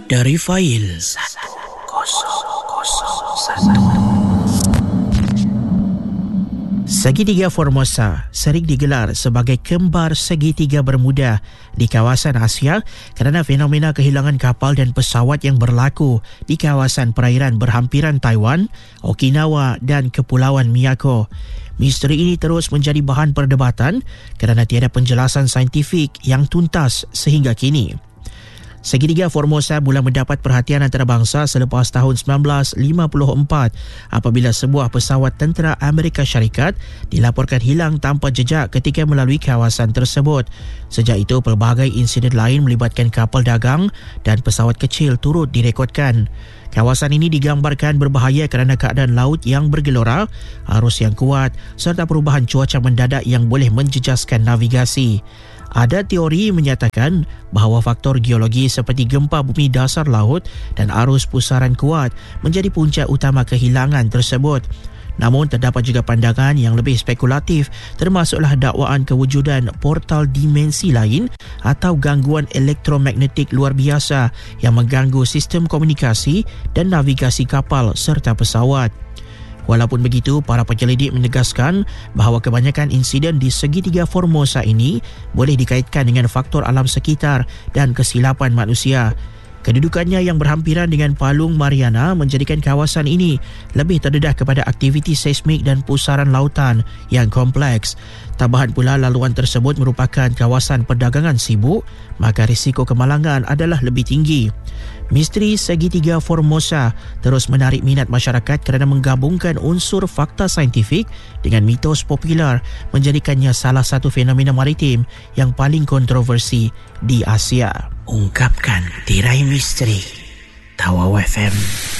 dari fail 1001. Segitiga Formosa sering digelar sebagai kembar segitiga Bermuda di kawasan Asia kerana fenomena kehilangan kapal dan pesawat yang berlaku di kawasan perairan berhampiran Taiwan, Okinawa dan Kepulauan Miyako. Misteri ini terus menjadi bahan perdebatan kerana tiada penjelasan saintifik yang tuntas sehingga kini. Segitiga Formosa mula mendapat perhatian antarabangsa selepas tahun 1954 apabila sebuah pesawat tentera Amerika Syarikat dilaporkan hilang tanpa jejak ketika melalui kawasan tersebut. Sejak itu, pelbagai insiden lain melibatkan kapal dagang dan pesawat kecil turut direkodkan. Kawasan ini digambarkan berbahaya kerana keadaan laut yang bergelora, arus yang kuat serta perubahan cuaca mendadak yang boleh menjejaskan navigasi. Ada teori menyatakan bahawa faktor geologi seperti gempa bumi dasar laut dan arus pusaran kuat menjadi punca utama kehilangan tersebut. Namun terdapat juga pandangan yang lebih spekulatif, termasuklah dakwaan kewujudan portal dimensi lain atau gangguan elektromagnetik luar biasa yang mengganggu sistem komunikasi dan navigasi kapal serta pesawat. Walaupun begitu, para penyelidik menegaskan bahawa kebanyakan insiden di segitiga Formosa ini boleh dikaitkan dengan faktor alam sekitar dan kesilapan manusia. Kedudukannya yang berhampiran dengan Palung Mariana menjadikan kawasan ini lebih terdedah kepada aktiviti seismik dan pusaran lautan yang kompleks. Tambahan pula, laluan tersebut merupakan kawasan perdagangan sibuk, maka risiko kemalangan adalah lebih tinggi. Misteri segitiga Formosa terus menarik minat masyarakat kerana menggabungkan unsur fakta saintifik dengan mitos popular, menjadikannya salah satu fenomena maritim yang paling kontroversi di Asia. Ungkapkan tirai misteri. Tawau FM.